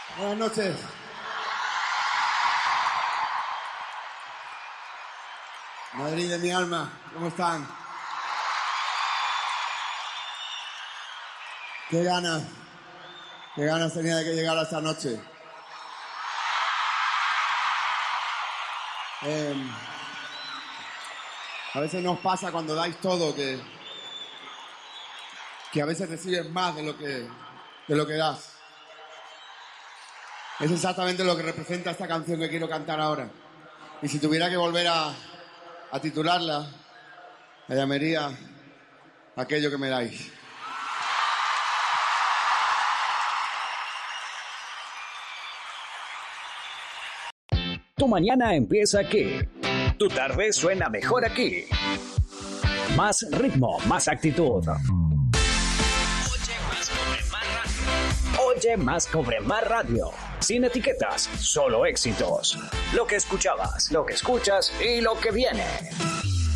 Buenas noches. Madrid de mi alma, ¿cómo están? Qué ganas tenía de que llegara esta noche. A veces nos pasa cuando dais todo que a veces recibes más de lo que das. Es exactamente lo que representa esta canción que quiero cantar ahora. Y si tuviera que volver a titularla, la llamaría Aquello que me dais. Tu mañana empieza aquí. Tu tarde suena mejor aquí. Más ritmo, más actitud. Oye más Cobre Más Radio. Sin etiquetas, solo éxitos. Lo que escuchabas, lo que escuchas y lo que viene.